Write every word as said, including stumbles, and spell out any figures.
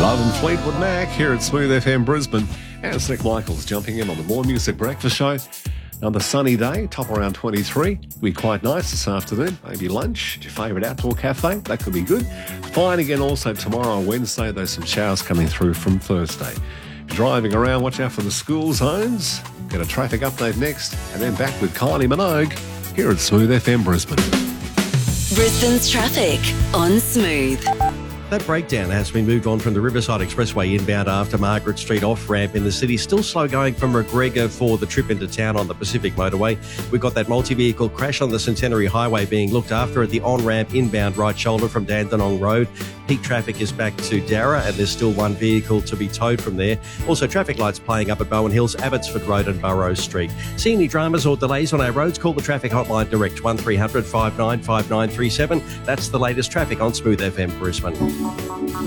Love and Fleetwood Mac here at Smooth F M Brisbane. And it's Nick Michaels jumping in on the More Music Breakfast Show. Another sunny day, top around twenty-three. It'll be quite nice this afternoon. Maybe lunch at your favourite outdoor cafe. That could be good. Fine again also tomorrow on Wednesday. There's some showers coming through from Thursday. If you're driving around, watch out for the school zones. Get a traffic update next. And then back with Kylie Minogue here at Smooth F M Brisbane. Brisbane's traffic on Smooth. That breakdown has been moved on from the Riverside Expressway inbound after Margaret Street off-ramp in the city. Still slow going from McGregor for the trip into town on the Pacific Motorway. We've got that multi-vehicle crash on the Centenary Highway being looked after at the on-ramp inbound right shoulder from Dandenong Road. Peak traffic is back to Darra and there's still one vehicle to be towed from there. Also, traffic lights playing up at Bowen Hills, Abbotsford Road and Burrows Street. See any dramas or delays on our roads? Call the traffic hotline direct one three hundred five nine five nine three seven. That's the latest traffic on Smooth F M Brisbane.